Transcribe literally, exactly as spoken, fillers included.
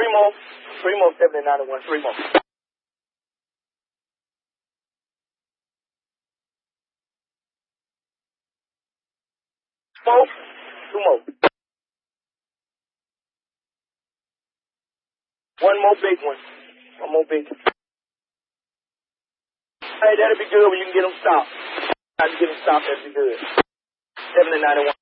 Three more. Three more seventy-nine and one. Three more. Four. Two more. One more big one. One more big one. Hey, that'll be good when you can get them stopped. Try to get them stopped, that'll be good. seventy-nine and one.